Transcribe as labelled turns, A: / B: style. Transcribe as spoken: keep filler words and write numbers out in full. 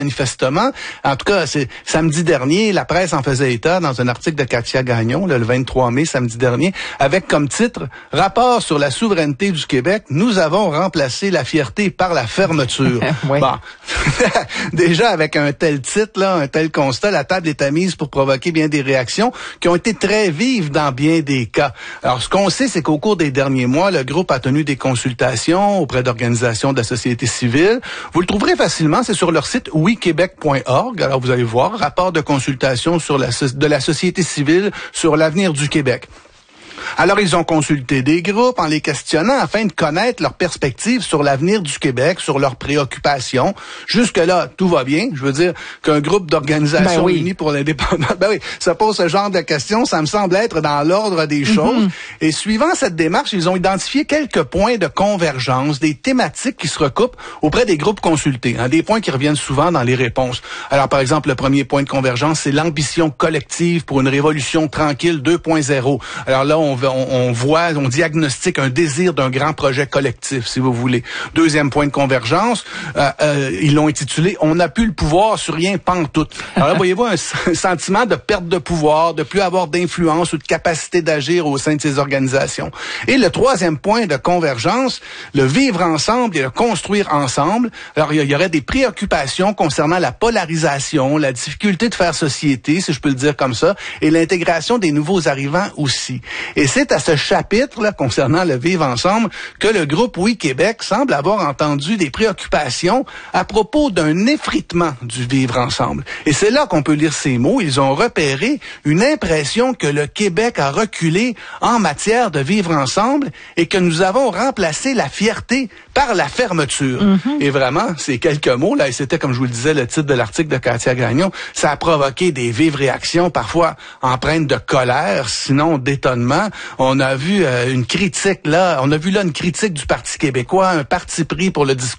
A: manifestement. En tout cas, c'est samedi dernier, la presse en faisait état dans un article de Katia Gagnon, là, le vingt-trois mai, samedi dernier, avec comme titre « Rapport sur la souveraineté du Québec, nous avons remplacé la fierté par la fermeture ».
B: Oui.
A: Bon, déjà avec un tel titre, là, un tel constat, la table est mise pour provoquer bien des réactions qui ont été très vives dans bien des cas. Alors, ce qu'on sait, c'est qu'au cours des derniers mois, le groupe a tenu des consultations auprès d'organisations de la société civile. Vous le trouverez facilement, c'est sur leur site oui québec point org. Alors, vous allez voir, rapport de consultation sur la, de la société civile sur l'avenir du Québec. Alors, ils ont consulté des groupes en les questionnant afin de connaître leurs perspectives sur l'avenir du Québec, sur leurs préoccupations. Jusque-là, tout va bien. Je veux dire qu'un groupe d'organisations
B: ben oui.
A: unies pour l'indépendance, ben oui, ça pose ce genre de questions. Ça me semble être dans l'ordre des choses. Mm-hmm. Et suivant cette démarche, ils ont identifié quelques points de convergence, des thématiques qui se recoupent auprès des groupes consultés, hein, des points qui reviennent souvent dans les réponses. Alors, par exemple, le premier point de convergence, c'est l'ambition collective pour une révolution tranquille deux point zéro. Alors là, on On, on voit, on diagnostique un désir d'un grand projet collectif, si vous voulez. Deuxième point de convergence, euh, euh, ils l'ont intitulé « On n'a plus le pouvoir sur rien pantoute ». Alors là, voyez-vous, un, un sentiment de perte de pouvoir, de plus avoir d'influence ou de capacité d'agir au sein de ces organisations. Et le troisième point de convergence, le vivre ensemble et le construire ensemble. Alors, il y, y aurait des préoccupations concernant la polarisation, la difficulté de faire société, si je peux le dire comme ça, et l'intégration des nouveaux arrivants aussi. Et c'est à ce chapitre-là, concernant le vivre ensemble, que le groupe Oui Québec semble avoir entendu des préoccupations à propos d'un effritement du vivre ensemble. Et c'est là qu'on peut lire ces mots. Ils ont repéré une impression que le Québec a reculé en matière de vivre ensemble et que nous avons remplacé la fierté par la fermeture. Mm-hmm. Et vraiment, ces quelques mots, là, et c'était, comme je vous le disais, le titre de l'article de Katia Gagnon, ça a provoqué des vives réactions, parfois empreintes de colère, sinon d'étonnement. On a vu euh, une critique là, on a vu là une critique du Parti québécois, un parti pris pour le discours